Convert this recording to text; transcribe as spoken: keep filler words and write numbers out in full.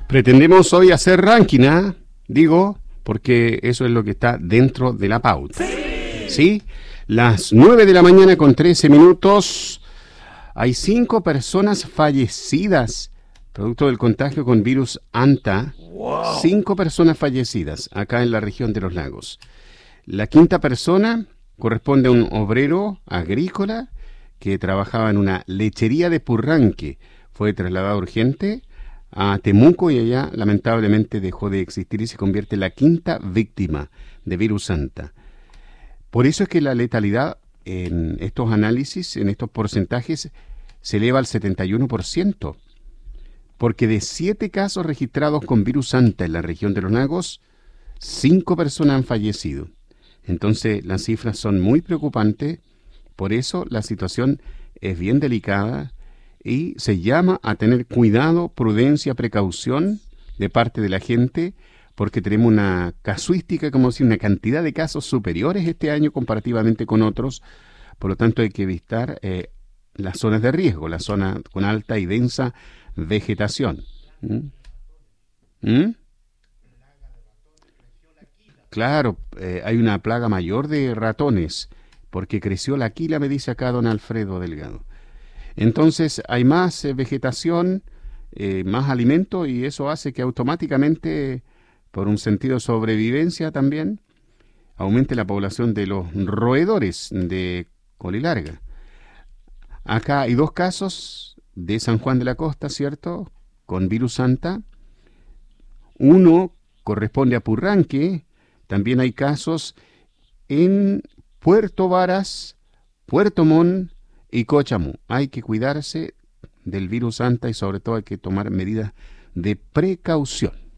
Pretendemos hoy hacer ranking, ¿eh? Digo, porque eso es lo que está dentro de la pauta. ¿Sí? Las nueve de la mañana con trece minutos. Hay cinco personas fallecidas producto del contagio con virus Anta. Wow. Cinco personas fallecidas acá en la región de los lagos. La quinta persona corresponde a un obrero agrícola que trabajaba en una lechería de Purranque. Fue trasladado urgente a Temuco y allá lamentablemente dejó de existir y se convierte en la quinta víctima de virus Anta. Por eso es que la letalidad en estos análisis, en estos porcentajes, se eleva al setenta y uno por ciento. Porque de siete casos registrados con virus Anta en la región de los lagos, cinco personas han fallecido. Entonces las cifras son muy preocupantes, por eso la situación es bien delicada y se llama a tener cuidado, prudencia, precaución de parte de la gente, porque tenemos una casuística, como decir, una cantidad de casos superiores este año comparativamente con otros, por lo tanto hay que evitar eh, las zonas de riesgo, las zonas con alta y densa vegetación. ¿Mm? ¿Mm? Claro, eh, hay una plaga mayor de ratones, porque creció la quila, me dice acá don Alfredo Delgado. Entonces hay más eh, vegetación, eh, más alimento, y eso hace que automáticamente, por un sentido de sobrevivencia también, aumente la población de los roedores de colilarga. Acá hay dos casos de San Juan de la Costa, ¿cierto?, con virus Anta. Uno corresponde a Purranque. También hay casos en Puerto Varas, Puerto Montt y Cochamú. Hay que cuidarse del virus Anta y sobre todo hay que tomar medidas de precaución.